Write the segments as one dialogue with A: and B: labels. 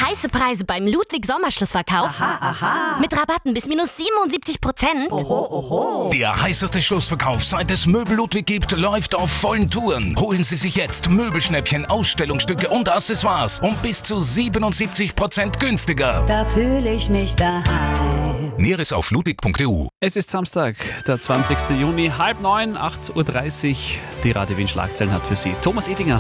A: Heiße Preise beim Ludwig-Sommerschlussverkauf.
B: Aha.
A: Mit Rabatten bis minus 77%.
B: Oho.
C: Der heißeste Schlussverkauf, seit es Möbel Ludwig gibt, läuft auf vollen Touren. Holen Sie sich jetzt Möbelschnäppchen, Ausstellungsstücke und Accessoires um bis zu 77% günstiger.
B: Da fühle ich mich daheim.
C: Näheres auf ludwig.eu.
D: Es ist Samstag, der 20. Juni, 8:30, 8:30 Uhr. Die Radio Wien Schlagzeilen hat für Sie Thomas Edinger.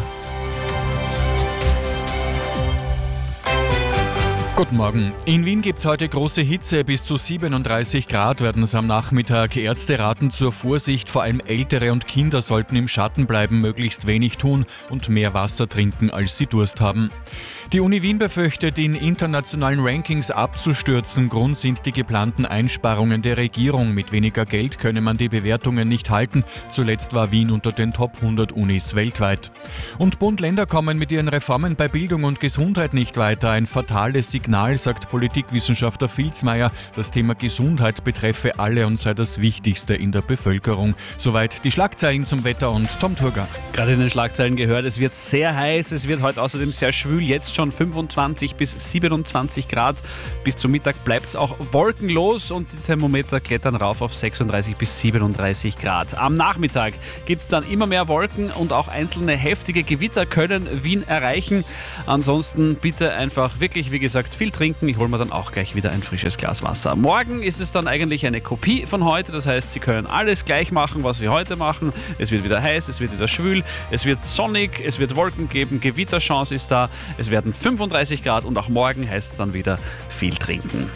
E: Guten Morgen. In Wien gibt es heute große Hitze. Bis zu 37 Grad werden es am Nachmittag. Ärzte raten zur Vorsicht. Vor allem Ältere und Kinder sollten im Schatten bleiben, möglichst wenig tun und mehr Wasser trinken, als sie Durst haben. Die Uni Wien befürchtet, in internationalen Rankings abzustürzen. Grund sind die geplanten Einsparungen der Regierung. Mit weniger Geld könne man die Bewertungen nicht halten. Zuletzt war Wien unter den Top 100 Unis weltweit. Und Bund-Länder kommen mit ihren Reformen bei Bildung und Gesundheit nicht weiter. Ein fatales Signal, sagt Politikwissenschaftler Filzmeier. Das Thema Gesundheit betreffe alle und sei das Wichtigste in der Bevölkerung. Soweit die Schlagzeilen zum Wetter und Tom Turger.
D: Gerade in den Schlagzeilen gehört, es wird sehr heiß, es wird heute außerdem sehr schwül, jetzt schon 25 bis 27 Grad. Bis zum Mittag bleibt es auch wolkenlos und die Thermometer klettern rauf auf 36 bis 37 Grad. Am Nachmittag gibt es dann immer mehr Wolken und auch einzelne heftige Gewitter können Wien erreichen. Ansonsten bitte einfach wirklich, wie gesagt, viel trinken. Ich hole mir dann auch gleich wieder ein frisches Glas Wasser. Morgen ist es dann eigentlich eine Kopie von heute. Das heißt, Sie können alles gleich machen, was Sie heute machen. Es wird wieder heiß, es wird wieder schwül, es wird sonnig, es wird Wolken geben, Gewitterchance ist da. Es werden 35 Grad und auch morgen heißt es dann wieder viel trinken.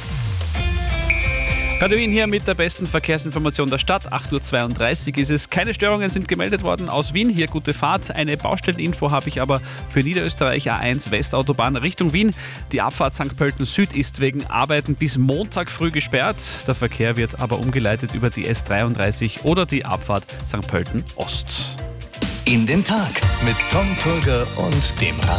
D: Radio Wien hier mit der besten Verkehrsinformation der Stadt. 8:32 Uhr ist es. Keine Störungen sind gemeldet worden aus Wien. Hier gute Fahrt. Eine Baustelleninfo habe ich aber für Niederösterreich. A1 Westautobahn Richtung Wien. Die Abfahrt St. Pölten Süd ist wegen Arbeiten bis Montag früh gesperrt. Der Verkehr wird aber umgeleitet über die S33 oder die Abfahrt St. Pölten Ost.
F: In den Tag mit Tom Turger und dem